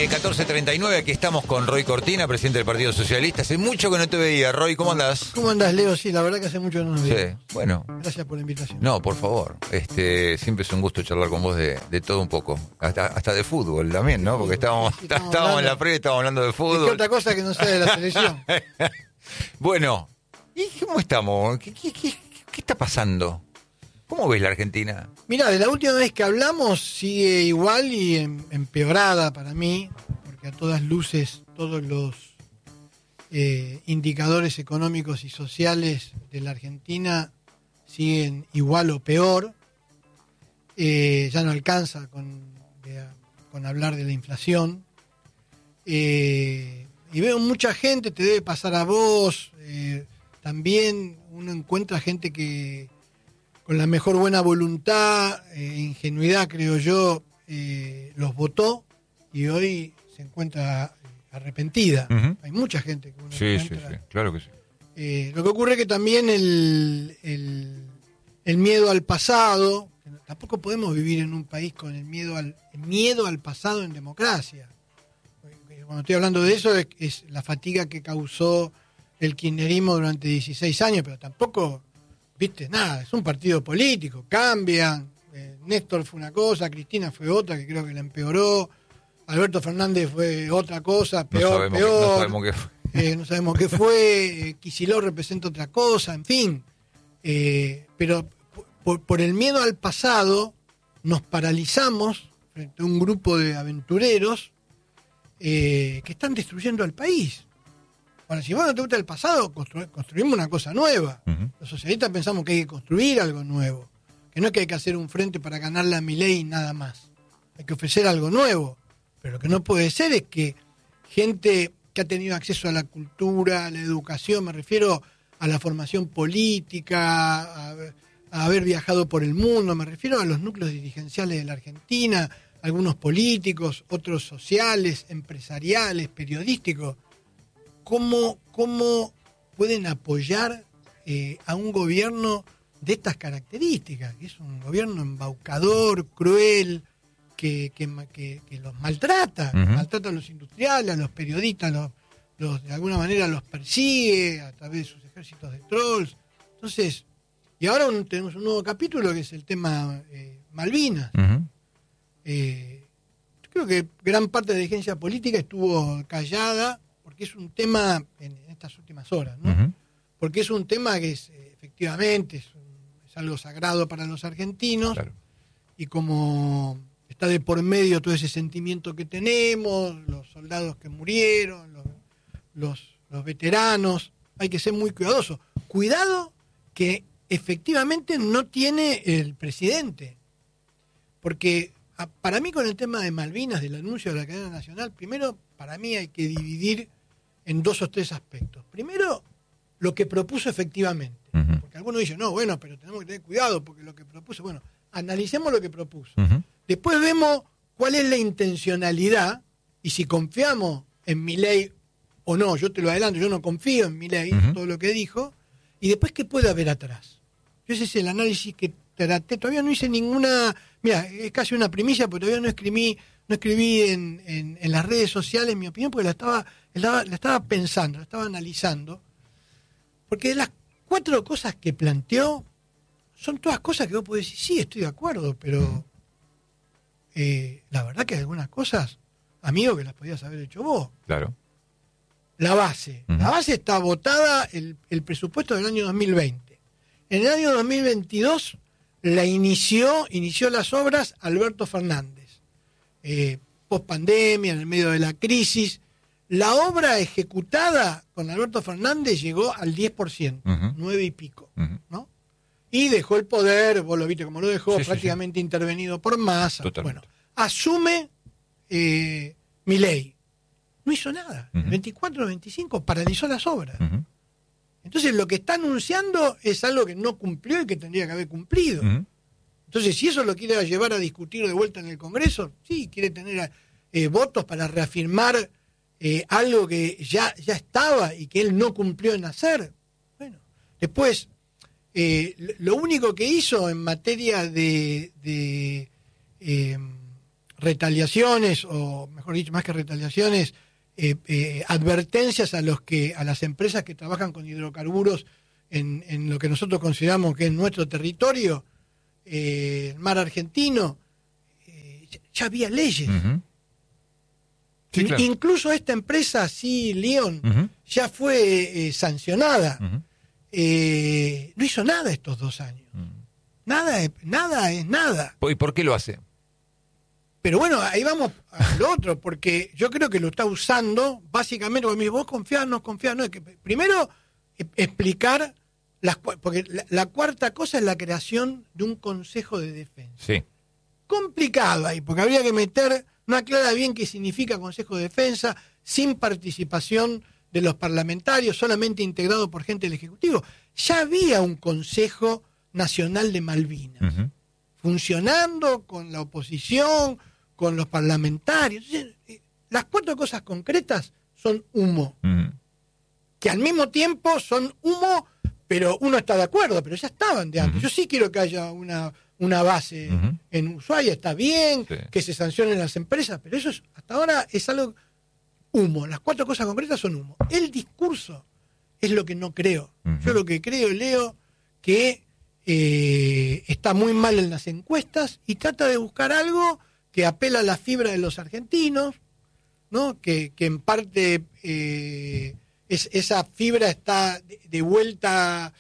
bien, 14:39, aquí estamos con Roy Cortina, presidente del Partido Socialista. Hace mucho que no te veía, Roy, ¿cómo andás? ¿Cómo andás, Leo? Sí, la verdad que hace mucho que no nos vemos. Sí, bueno. Gracias por la invitación. No, por favor. Siempre es un gusto charlar con vos de todo un poco. Hasta de fútbol también, ¿no? Porque estábamos en la previa, estábamos hablando de fútbol. ¿Y qué otra cosa que no sea de la selección? Bueno, ¿y cómo estamos? ¿Qué está pasando? ¿Cómo ves la Argentina? Mirá, de la última vez que hablamos sigue igual y empeorada para mí, porque a todas luces todos los indicadores económicos y sociales de la Argentina siguen igual o peor. Ya no alcanza con hablar de la inflación. Y veo mucha gente, te debe pasar a vos, también uno encuentra gente que con la mejor buena voluntad, ingenuidad creo yo, los votó y hoy se encuentra arrepentida. Uh-huh. Hay mucha gente que uno sí, encuentra. Sí, claro que sí. Lo que ocurre es que también el miedo al pasado, tampoco podemos vivir en un país con el miedo al pasado en democracia. Cuando estoy hablando de eso es la fatiga que causó el kirchnerismo durante 16 años, pero tampoco, viste, nada, es un partido político, cambian, Néstor fue una cosa, Cristina fue otra, que creo que la empeoró, Alberto Fernández fue otra cosa, peor, no sabemos qué fue. No sabemos qué fue, Kicillof representa otra cosa, en fin, pero por el miedo al pasado nos paralizamos frente a un grupo de aventureros que están destruyendo al país. Ahora, si vos no te gusta el pasado, construimos una cosa nueva. Uh-huh. Los socialistas pensamos que hay que construir algo nuevo, que no es que hay que hacer un frente para ganarle a Milei y nada más. Hay que ofrecer algo nuevo. Pero lo que no puede ser es que gente que ha tenido acceso a la cultura, a la educación, me refiero a la formación política, a haber viajado por el mundo, me refiero a los núcleos dirigenciales de la Argentina, algunos políticos, otros sociales, empresariales, periodísticos. ¿Cómo pueden apoyar a un gobierno de estas características? Que es un gobierno embaucador, cruel, que los maltrata, uh-huh. Maltrata a los industriales, a los periodistas, de alguna manera los persigue a través de sus ejércitos de trolls. Entonces, y ahora tenemos un nuevo capítulo que es el tema Malvinas. Uh-huh. Yo creo que gran parte de la dirigencia política estuvo callada porque es un tema en estas últimas horas, ¿no? Uh-huh. Porque es un tema que efectivamente es algo sagrado para los argentinos. Claro. Y como está de por medio todo ese sentimiento que tenemos, los soldados que murieron, los veteranos, hay que ser muy cuidadosos. Cuidado que efectivamente no tiene el presidente, porque para mí con el tema de Malvinas, del anuncio de la cadena nacional, primero para mí hay que dividir en 2 o 3 aspectos. Primero, lo que propuso efectivamente, uh-huh. Porque algunos dicen, no, bueno, pero tenemos que tener cuidado porque lo que propuso, bueno, analicemos lo que propuso. Uh-huh. Después vemos cuál es la intencionalidad y si confiamos en Milei o no. Yo te lo adelanto, yo no confío en Milei, uh-huh. Todo lo que dijo, y después qué puede haber atrás. Ese es el análisis que traté. Todavía no hice ninguna, mira, es casi una primicia porque todavía no escribí en las redes sociales mi opinión porque la estaba pensando, la estaba analizando, porque de las 4 cosas que planteó son todas cosas que vos podés decir, sí, estoy de acuerdo, pero la verdad que hay algunas cosas, amigo, que las podías haber hecho vos. Claro. La base. Uh-huh. La base está votada el presupuesto del año 2020. En el año 2022 inició las obras Alberto Fernández. Post pandemia, en el medio de la crisis. La obra ejecutada con Alberto Fernández llegó al 10%, uh-huh. 9 y pico, uh-huh. ¿no? Y dejó el poder, vos lo viste como lo dejó, sí, prácticamente sí. Intervenido por Massa. Totalmente. Bueno, asume Milei. No hizo nada. Uh-huh. 24, 25, paralizó las obras. Uh-huh. Entonces lo que está anunciando es algo que no cumplió y que tendría que haber cumplido. Uh-huh. Entonces, si eso lo quiere llevar a discutir de vuelta en el Congreso, sí, quiere tener votos para reafirmar algo que ya estaba y que él no cumplió en hacer. Bueno, después, lo único que hizo en materia de retaliaciones, o mejor dicho, más que retaliaciones, advertencias a las empresas que trabajan con hidrocarburos en lo que nosotros consideramos que es nuestro territorio, el mar argentino. Ya había leyes. Sí, claro. Incluso esta empresa, sí, León, ya fue sancionada. No hizo nada estos 2 años. Nada es nada. ¿Y por qué lo hace? Pero bueno, ahí vamos a lo otro, porque yo creo que lo está usando básicamente, porque vos confías, no confías, no. Es que primero explicar, porque la cuarta cosa es la creación de un Consejo de Defensa. Sí. Complicado ahí, porque habría que meter, no aclara bien qué significa Consejo de Defensa, sin participación de los parlamentarios, solamente integrado por gente del Ejecutivo. Ya había un Consejo Nacional de Malvinas, funcionando con la oposición, con los parlamentarios. Las 4 cosas concretas son humo, que al mismo tiempo son humo, pero uno está de acuerdo, pero ya estaban de antes. Yo sí quiero que haya una base en Ushuaia, está bien, sí, que se sancionen las empresas, pero eso hasta ahora es algo humo. Las 4 cosas concretas son humo. El discurso es lo que no creo. Yo lo que creo, Leo, que está muy mal en las encuestas y trata de buscar algo que apela a la fibra de los argentinos, ¿no? Que en parte esa fibra está de vuelta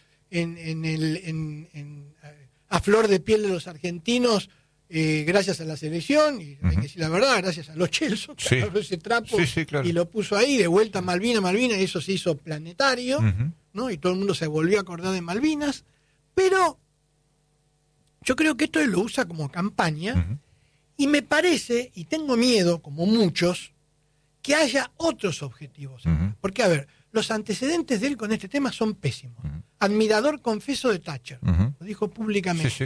a flor de piel de los argentinos, gracias a la selección, y hay que decir la verdad, gracias a los Chelsea, que agarró ese trapo claro, y lo puso ahí, de vuelta a Malvinas, y eso se hizo planetario, ¿no? Y todo el mundo se volvió a acordar de Malvinas, pero yo creo que esto lo usa como campaña, y me parece, y tengo miedo, como muchos, que haya otros objetivos. Porque, a ver, los antecedentes de él con este tema son pésimos. Admirador confeso de Thatcher, lo dijo públicamente. Sí.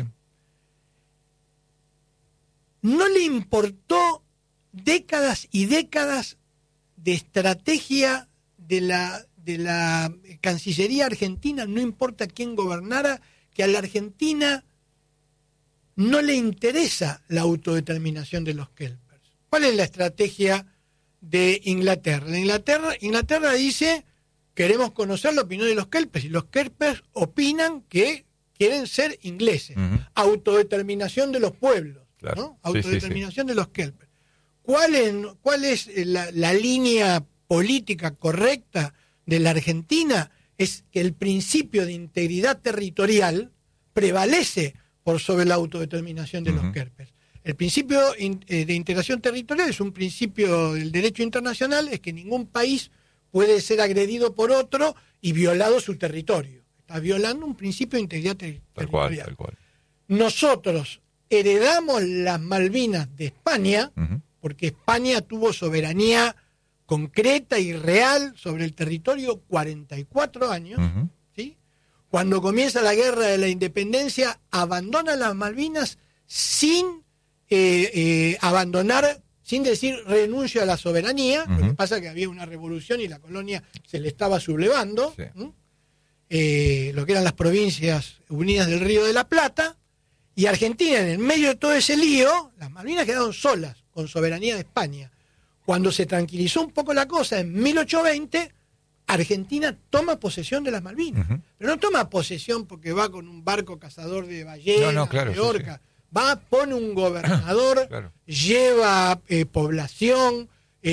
No le importó décadas y décadas de estrategia de la Cancillería argentina, no importa quién gobernara, que a la Argentina no le interesa la autodeterminación de los kelpers. ¿Cuál es la estrategia de Inglaterra? Inglaterra dice, queremos conocer la opinión de los kelpers, y los kelpers opinan que quieren ser ingleses. Autodeterminación de los pueblos, claro, ¿no? Autodeterminación de los kelpers. ¿Cuál es la línea política correcta de la Argentina? Es que el principio de integridad territorial prevalece por sobre la autodeterminación de los kelpers. El principio de integración territorial es un principio del derecho internacional, es que ningún país puede ser agredido por otro y violado su territorio. Está violando un principio de integridad territorial. Tal cual. Nosotros heredamos las Malvinas de España, porque España tuvo soberanía concreta y real sobre el territorio 44 años, ¿sí? Cuando comienza la guerra de la independencia, abandona las Malvinas sin abandonar, sin decir renuncio a la soberanía. Lo que pasa es que había una revolución y la colonia se le estaba sublevando, lo que eran las provincias unidas del Río de la Plata, y Argentina, en el medio de todo ese lío, las Malvinas quedaron solas, con soberanía de España. Cuando se tranquilizó un poco la cosa, en 1820, Argentina toma posesión de las Malvinas. Pero no toma posesión porque va con un barco cazador de ballenas, de orcas. Va, pone un gobernador, lleva población,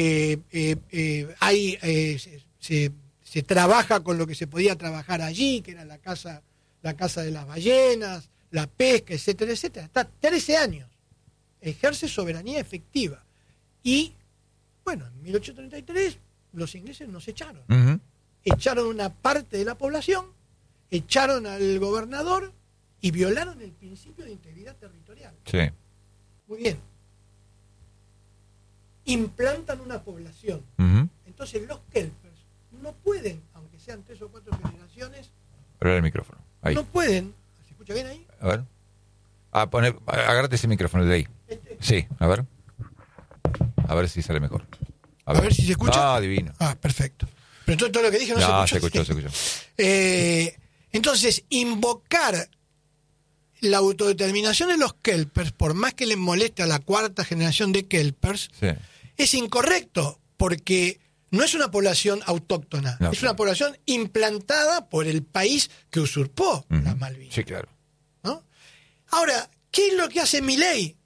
se trabaja con lo que se podía trabajar allí, que era la caza de las ballenas, la pesca, etcétera, etcétera. Está 13 años. Ejerce soberanía efectiva. Y, bueno, en 1833 los ingleses nos echaron. Echaron una parte de la población, echaron al gobernador y violaron el principio de integridad territorial. Sí. Muy bien. Implantan una población. Entonces los kelpers no pueden, aunque sean 3 o 4 generaciones... Hablar el micrófono. Ahí. No pueden... ¿Se escucha bien ahí? A ver. Agárrate ese micrófono de ahí. Sí, a ver. A ver si sale mejor. A ver si se escucha. Ah, divino. Ah, perfecto. Pero entonces todo lo que dije no se escuchó. Se escuchó. Entonces, invocar la autodeterminación de los kelpers, por más que les moleste a la cuarta generación de kelpers, Sí. es incorrecto, porque no es una población autóctona, No, es claro. una población implantada por el país que usurpó las Malvinas. Sí, claro. ¿No? Ahora, ¿qué es lo que hace Milei?